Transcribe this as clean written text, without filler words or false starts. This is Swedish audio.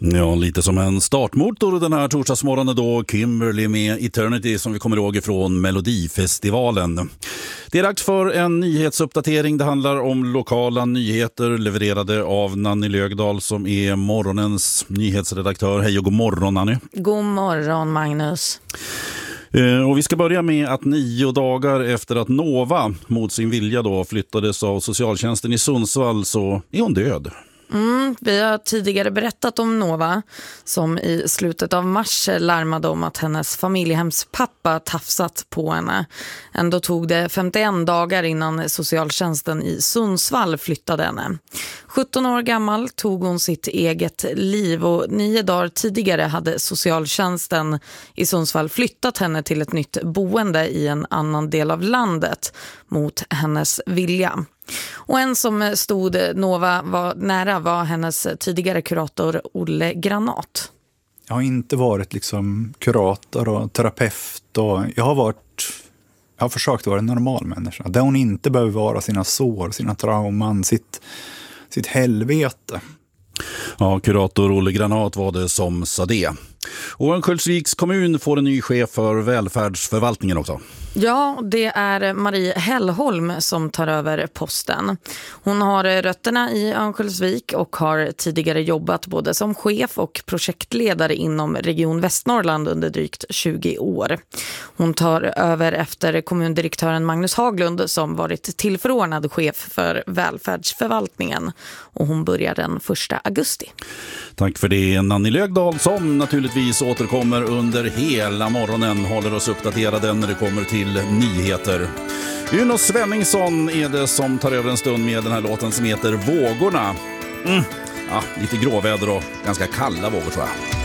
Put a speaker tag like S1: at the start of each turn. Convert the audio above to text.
S1: Ja, lite som en startmotor den här torsdagsmorgonen då, Kimberly med Eternity som vi kommer ihåg ifrån Melodifestivalen. Det är dags för en nyhetsuppdatering. Det handlar om lokala nyheter levererade av Nanny Lögdahl som är morgonens nyhetsredaktör. Hej och god morgon, Nanny.
S2: God morgon, Magnus.
S1: Och vi ska börja med att 9 dagar efter att Nova mot sin vilja då flyttades av socialtjänsten i Sundsvall så är hon död.
S2: Vi har tidigare berättat om Nova som i slutet av mars larmade om att hennes familjehemspappa tafsat på henne. Ändå tog det 51 dagar innan socialtjänsten i Sundsvall flyttade henne. 17 år gammal tog hon sitt eget liv och 9 dagar tidigare hade socialtjänsten i Sundsvall flyttat henne till ett nytt boende i en annan del av landet mot hennes vilja. Och en som stod Nova nära var hennes tidigare kurator Olle Granat.
S3: Jag har inte varit kurator och terapeut och jag har försökt vara en normal människa. Där hon inte behöver vara sina sår, sina trauman, sitt helvete.
S1: Ja, kurator Olle Granat var det som sa det. Och Örnsköldsviks kommun får en ny chef för välfärdsförvaltningen också.
S2: Ja, det är Marie Hellholm som tar över posten. Hon har rötterna i Örnsköldsvik och har tidigare jobbat både som chef och projektledare inom Region Västnorrland under drygt 20 år. Hon tar över efter kommundirektören Magnus Haglund som varit tillförordnad chef för välfärdsförvaltningen och hon börjar den 1 augusti.
S1: Tack för det, Nanny Lögdahl som naturligtvis återkommer under hela morgonen, håller oss uppdaterade när det kommer till nyheter. Uno Svenningsson är det som tar över en stund med den här låten som heter Vågorna. Ja, lite gråväder och ganska kalla vågor tror jag.